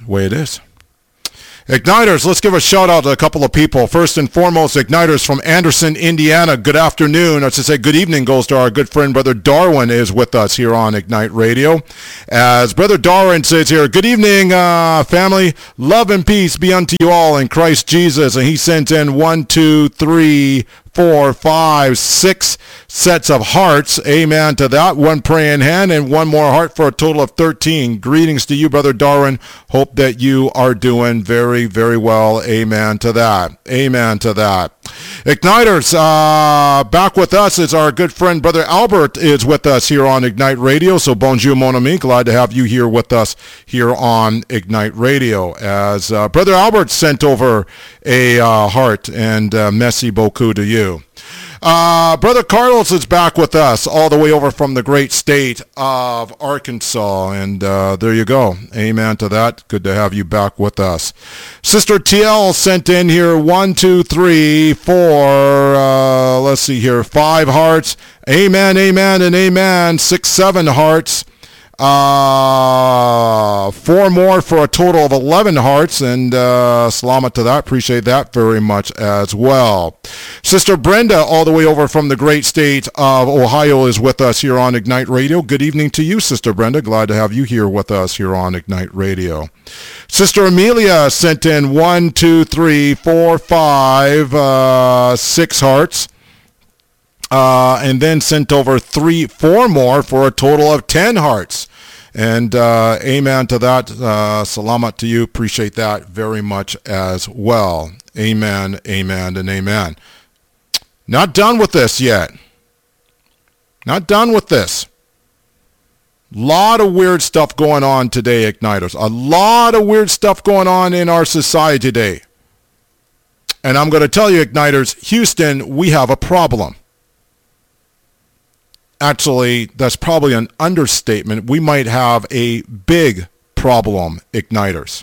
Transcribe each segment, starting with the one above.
the way it is. Igniters, let's give a shout out to a couple of people. First and foremost, Igniters from Anderson, Indiana. Good afternoon. I should say good evening goes to our good friend Brother Darwin is with us here on Ignite Radio. As Brother Darwin says here, good evening, family. Love and peace be unto you all in Christ Jesus. And he sent in 1, 2, 3, 4, 5, 6 sets of hearts. Amen to that. One praying hand and one more heart for a total of 13. Greetings to you, Brother Darwin. Hope that you are doing very, very well. Amen to that. Amen to that. Igniters, back with us is our good friend Brother Albert is with us here on Ignite Radio. So bonjour, mon ami. Glad to have you here with us here on Ignite Radio. As Brother Albert sent over a heart, and merci beaucoup to you. Brother Carlos is back with us all the way over from the great state of Arkansas, and there you go. Amen to that. Good to have you back with us. Sister TL sent in here 1, 2, 3, 4, let's see here, 5 hearts. Amen, amen, and amen. 6, 7 hearts. 4 more for a total of 11 hearts, and salamat to that. Appreciate that very much as well. Sister Brenda, all the way over from the great state of Ohio, is with us here on Ignite Radio. Good evening to you, Sister Brenda. Glad to have you here with us here on Ignite Radio. Sister Amelia sent in 1, 2, 3, 4, 5, 6 hearts. And then sent over 4 more for a total of 10 hearts. And amen to that. Salamat to you. Appreciate that very much as well. Amen, amen, and amen. Not done with this yet. Not done with this. Lot of weird stuff going on today, Igniters. A lot of weird stuff going on in our society today. And I'm going to tell you, Igniters, Houston, we have a problem. Actually, that's probably an understatement. We might have a big problem, Igniters.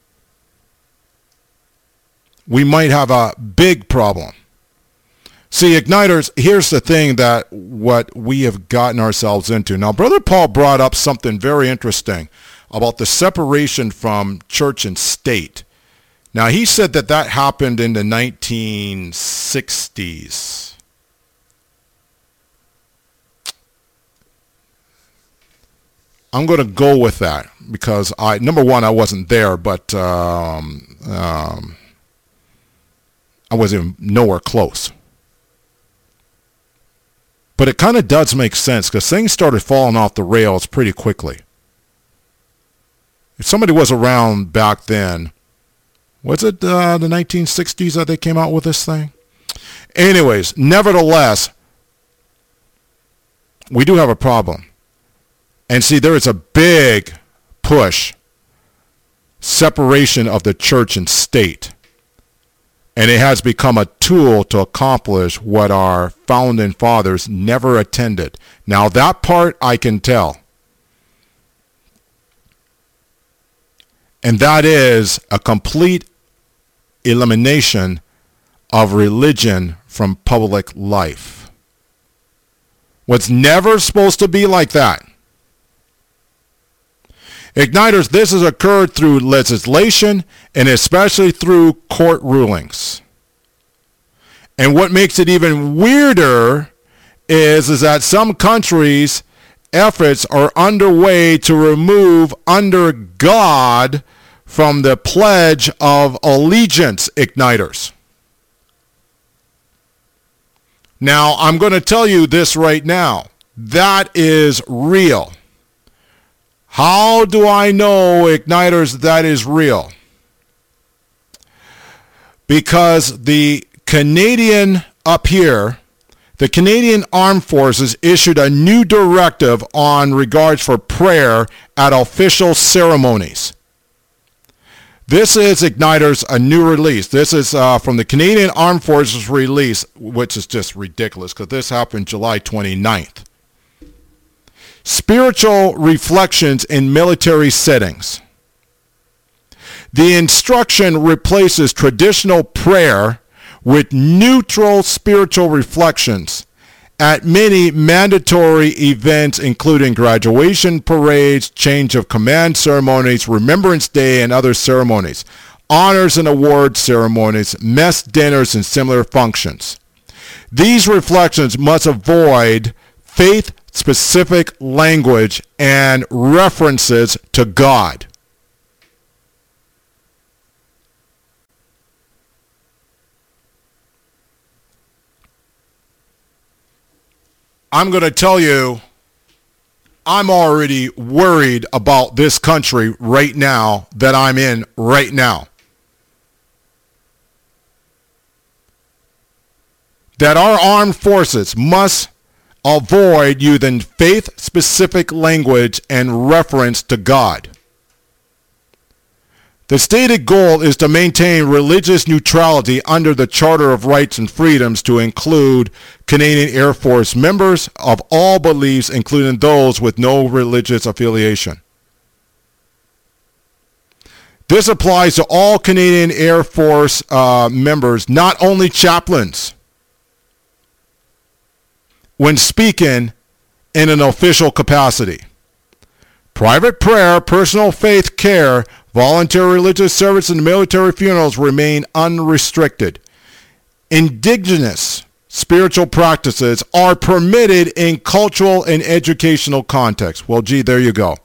We might have a big problem. See, Igniters, here's the thing that what we have gotten ourselves into. Now, Brother Paul brought up something very interesting about the separation from church and state. Now, he said that happened in the 1960s. I'm going to go with that because number one, I wasn't there, but I wasn't nowhere close. But it kind of does make sense because things started falling off the rails pretty quickly. If somebody was around back then, was it the 1960s that they came out with this thing? Anyways, nevertheless, we do have a problem. And see, there is a big push, separation of the church and state. And it has become a tool to accomplish what our founding fathers never attended. Now, that part I can tell. And that is a complete elimination of religion from public life. What's never supposed to be like that. Igniters, this has occurred through legislation and especially through court rulings. And what makes it even weirder is that some countries' efforts are underway to remove under God from the Pledge of Allegiance, Igniters. Now, I'm going to tell you this right now. That is real. How do I know, Igniters, that is real? Because the Canadian up here, the Canadian Armed Forces issued a new directive on regards for prayer at official ceremonies. This is, Igniters, a new release. This is from the Canadian Armed Forces release, which is just ridiculous because this happened July 29th. Spiritual reflections in military settings. The instruction replaces traditional prayer with neutral spiritual reflections at many mandatory events, including graduation parades, change of command ceremonies, Remembrance Day, and other ceremonies, honors and award ceremonies, mess dinners, and similar functions. These reflections must avoid faith-specific language and references to God. I'm going to tell you, I'm already worried about this country right now that I'm in right now. That our armed forces must avoid using faith-specific language and reference to God. The stated goal is to maintain religious neutrality under the Charter of Rights and Freedoms to include Canadian Air Force members of all beliefs, including those with no religious affiliation. This applies to all Canadian Air Force members, not only chaplains, when speaking in an official capacity. Private prayer, personal faith care, voluntary religious service, and military funerals remain unrestricted. Indigenous spiritual practices are permitted in cultural and educational contexts. Well, gee, there you go.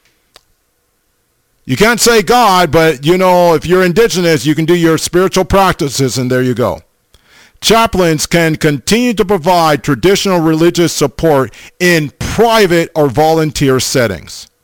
You can't say God, but you know, if you're indigenous, you can do your spiritual practices, and there you go. Chaplains can continue to provide traditional religious support in private or volunteer settings.